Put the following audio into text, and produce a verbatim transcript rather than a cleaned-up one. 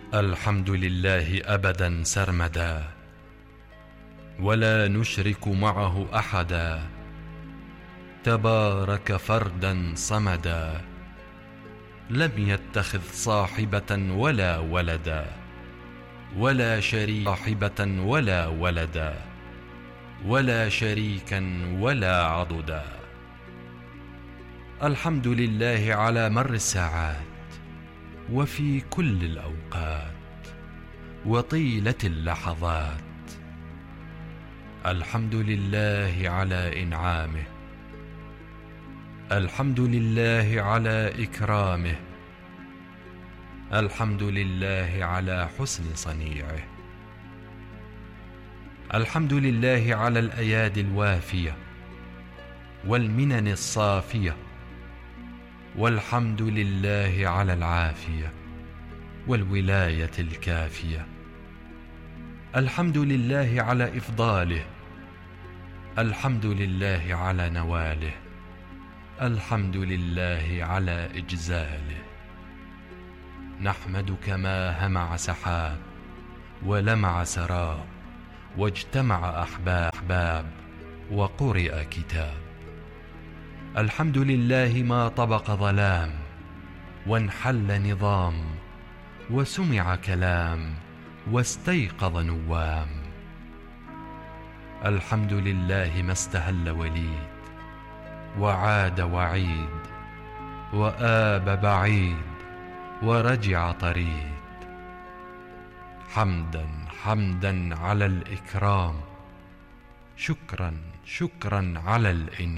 الحمد لله أبدا سرمدا، ولا نشرك معه أحدا، تبارك فردا صمدا، لم يتخذ صاحبة ولا ولدا، ولا شريك صاحبة ولا ولدا، ولا شريكا ولا عضدا. الحمد لله على مر الساعات، وفي كل الأوقات، وطيلة اللحظات. الحمد لله على إنعامه، الحمد لله على إكرامه، الحمد لله على حسن صنيعه، الحمد لله على الأيادي الوافية والمنن الصافية، والحمد لله على العافية والولاية الكافية. الحمد لله على إفضاله، الحمد لله على نواله، الحمد لله على إجزاله. نحمدك ما همع سحاب ولمع سراب، واجتمع أحباب وقرئ كتاب. الحمد لله ما طبق ظلام وانحل نظام، وسمع كلام واستيقظ نوام. الحمد لله ما استهل وليد وعاد وعيد، وآب بعيد ورجع طريد. حمدا حمدا على الإكرام، شكرا شكرا على الإنعام.